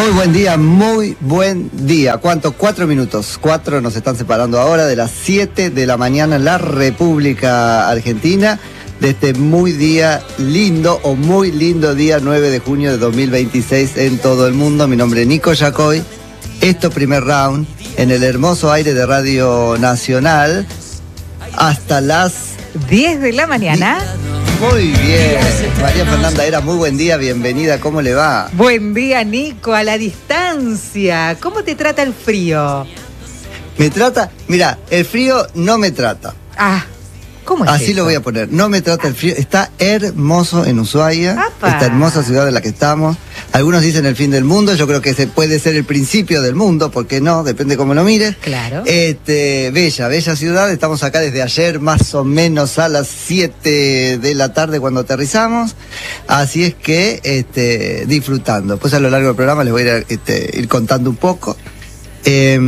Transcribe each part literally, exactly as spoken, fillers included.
Muy buen día, muy buen día. ¿Cuánto? Cuatro minutos. Cuatro nos están separando ahora de las siete de la mañana en la República Argentina. De este muy día lindo o muy lindo día nueve de junio de dos mil veintiséis en todo el mundo. Mi nombre es Nico Yacoy. Esto primer round en el hermoso aire de Radio Nacional hasta las diez de la mañana. Muy bien. María Fernanda Era, muy buen día, bienvenida. ¿Cómo le va? Buen día, Nico, a la distancia. ¿Cómo te trata el frío? Me trata, mira, el frío no me trata. Ah. ¿Cómo es Así eso? lo voy a poner. No me trata el frío. Está hermoso en Ushuaia. ¡Apa! Esta hermosa ciudad en la que estamos. Algunos dicen el fin del mundo. Yo creo que ese puede ser el principio del mundo. ¿Por qué no? Depende cómo lo mires. Claro. Este, bella, bella ciudad. Estamos acá desde ayer, más o menos a las siete de la tarde cuando aterrizamos. Así es que, este, disfrutando. Después a lo largo del programa les voy a ir, este, ir contando un poco. Eh,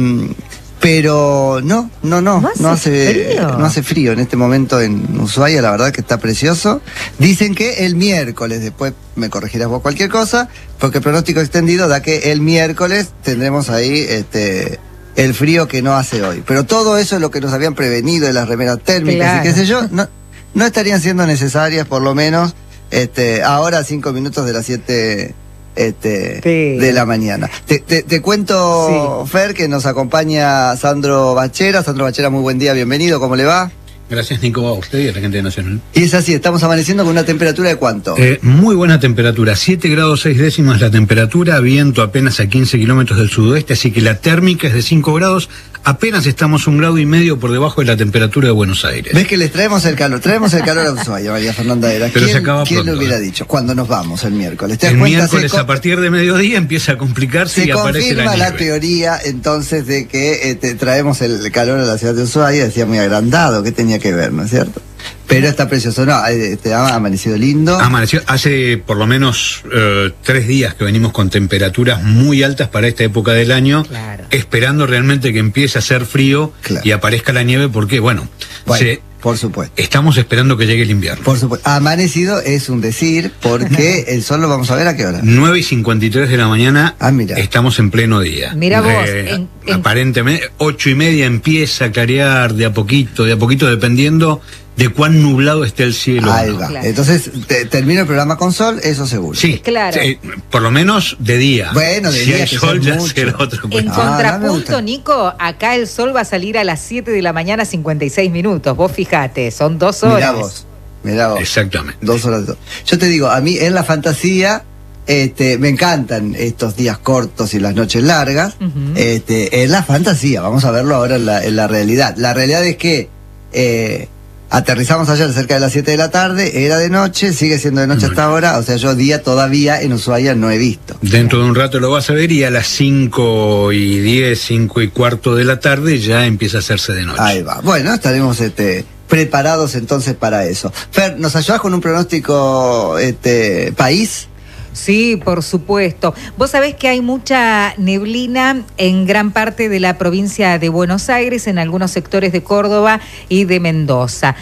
Pero no, no, no, ¿No hace no hace, frío? no hace frío en este momento en Ushuaia, la verdad que está precioso. Dicen que el miércoles, después me corregirás vos cualquier cosa, porque el pronóstico extendido da que el miércoles tendremos ahí este el frío que no hace hoy. Pero todo eso es lo que nos habían prevenido de las remeras térmicas Claro. y qué sé yo, no, no estarían siendo necesarias por lo menos este ahora a cinco minutos de las siete Este, Sí. de la mañana. Te, te, te cuento, Sí. Fer, que nos acompaña Sandro Bachera. Sandro Bachera, muy buen día, bienvenido, ¿cómo le va? Gracias, Nico, a usted y a la gente de Nacional. Y es así, estamos amaneciendo con una temperatura de ¿cuánto? Eh, muy buena temperatura, siete grados seis décimas la temperatura, viento apenas a quince kilómetros del sudoeste, así que la térmica es de cinco grados, apenas estamos un grado y medio por debajo de la temperatura de Buenos Aires. ¿Ves que les traemos el calor? Traemos el calor a Ushuaia, María Fernanda Era. Pero ¿Quién, se acaba ¿quién pronto, lo hubiera eh? dicho? Cuando nos vamos el miércoles. ¿Te das El cuenta? miércoles Se co- a partir de mediodía empieza a complicarse Se y aparece la confirma la, nieve. teoría entonces de que este, traemos el calor a la ciudad de Ushuaia, decía muy agrandado, ¿qué tenía que ver, no es cierto? Pero está precioso, no, este, ha amanecido lindo. Amaneció hace por lo menos eh, tres días que venimos con temperaturas muy altas para esta época del año, Claro. esperando realmente que empiece a hacer frío Claro. y aparezca la nieve, porque bueno, Bueno, se- por supuesto. estamos esperando que llegue el invierno. Por supuesto. Amanecido es un decir, porque el sol lo vamos a ver a qué hora. nueve y cincuenta y tres de la mañana, Ah, mira. estamos en pleno día. Mira vos, Eh, en- en- aparentemente, ocho y media empieza a clarear de a poquito, de a poquito, dependiendo de cuán nublado esté el cielo. Ahí ¿no? va. Claro. Entonces, te- termino el programa con sol, eso seguro. Sí, Claro. sí, por lo menos de día. Bueno, de si día, hay que sol sea ya mucho. será otra En cuestión. Ah, no me contrapunto, gusta. Nico, acá el sol va a salir a las siete de la mañana, cincuenta y seis minutos. Vos fijate, son dos horas. Mirá vos, mirá vos. Exactamente. Dos horas. dos. Yo te digo, a mí en la fantasía, este, me encantan estos días cortos y las noches largas. Ujú. Este, en la fantasía, vamos a verlo ahora en la, en la realidad. La realidad es que eh, aterrizamos ayer cerca de las siete de la tarde, era de noche, sigue siendo de noche hasta ahora, o sea, yo día todavía en Ushuaia no he visto. Dentro de un rato lo vas a ver y a las cinco y diez, cinco y cuarto de la tarde ya empieza a hacerse de noche. Ahí va. Bueno, estaremos este, preparados entonces para eso. Fer, ¿nos ayudás con un pronóstico este, país? Sí, por supuesto. Vos sabés que hay mucha neblina en gran parte de la provincia de Buenos Aires, en algunos sectores de Córdoba y de Mendoza.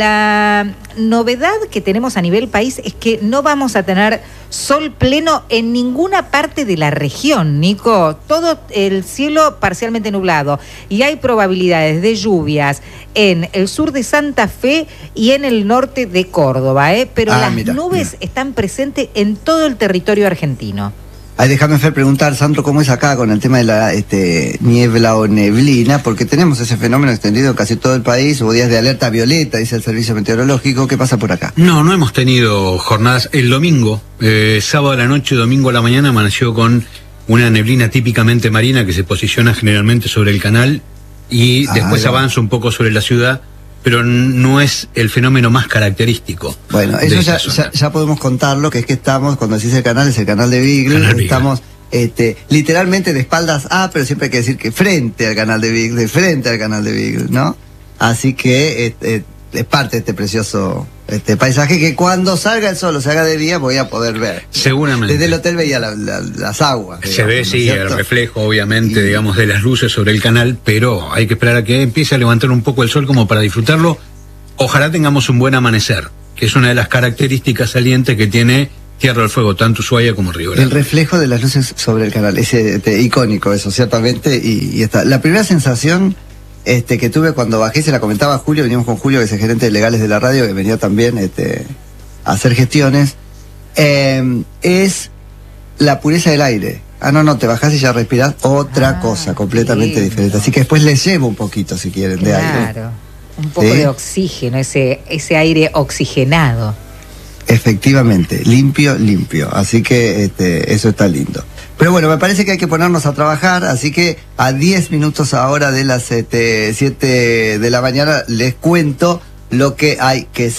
La novedad que tenemos a nivel país es que no vamos a tener sol pleno en ninguna parte de la región, Nico. Todo el cielo parcialmente nublado y hay probabilidades de lluvias en el sur de Santa Fe y en el norte de Córdoba, ¿eh? Pero Ah, las mira, nubes mira. están presentes en todo el territorio argentino. Ahí déjame, Fer, preguntar, Sandro, ¿cómo es acá con el tema de la este, niebla o neblina? Porque tenemos ese fenómeno extendido en casi todo el país, hubo días de alerta violeta, dice el servicio meteorológico. ¿Qué pasa por acá? No, no hemos tenido jornadas. El domingo, eh, sábado a la noche, domingo a la mañana, amaneció con una neblina típicamente marina que se posiciona generalmente sobre el canal y Ah, después ya. avanza un poco sobre la ciudad, pero no es el fenómeno más característico. Bueno, de eso esta ya, zona. ya, ya podemos contarlo, que es que estamos, cuando decís el canal, es el canal de Beagle, Canal Beagle. estamos este, literalmente de espaldas a, pero siempre hay que decir que frente al canal de Beagle, de frente al canal de Beagle, ¿no? Así que este, es parte de este precioso este paisaje que cuando salga el sol o se haga de día voy a poder ver. Seguramente. Desde el hotel veía la- la- las aguas. Se digamos, ve, ¿no es sí, el cierto? reflejo, obviamente, Y- digamos, de las luces sobre el canal, pero hay que esperar a que empiece a levantar un poco el sol como para disfrutarlo. Ojalá tengamos un buen amanecer, que es una de las características salientes que tiene Tierra del Fuego, tanto Ushuaia como Río Grande. El reflejo de las luces sobre el canal, ese este, icónico eso, ciertamente, y, y está. La primera sensación este, que tuve cuando bajé, se la comentaba a Julio, veníamos con Julio, que es el gerente de legales de la radio, que venía también este, a hacer gestiones, eh, es la pureza del aire. Ah, no, no, te bajás y ya respirás otra ah, cosa completamente lindo. Diferente. Así que después les llevo un poquito, si quieren, claro, de aire. Claro, un poco ¿sí? de oxígeno, ese, ese aire oxigenado. Efectivamente, limpio, limpio. Así que este, eso está lindo. Pero bueno, me parece que hay que ponernos a trabajar, así que a diez minutos ahora de las este, siete de la mañana les cuento lo que hay que saber.